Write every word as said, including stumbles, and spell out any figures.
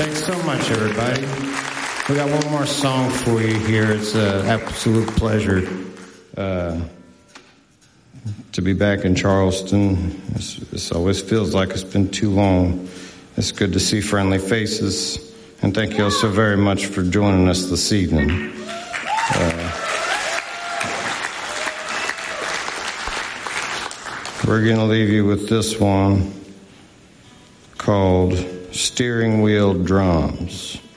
Thanks so much, everybody. We got one more song for you here. It's an absolute pleasure uh, to be back in Charleston. It's, it always feels like it's been too long. It's good to see friendly faces, and thank you all so very much for joining us this evening. Uh, we're going to leave you with this one called Steering Wheel Drums.